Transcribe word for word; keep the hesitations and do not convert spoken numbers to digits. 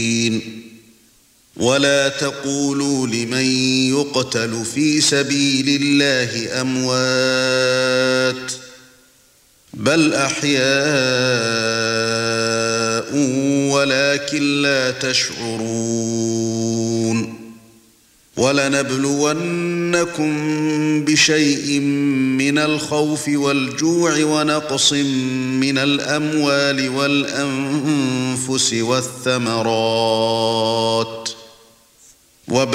ولا تقولوا لمن يقتل في سبيل الله أموات بل أحياء ولكن لا تشعرون ولنبلونكم بشيء من الخوف والجوع ونقص من الأموال والأنفس والثمرات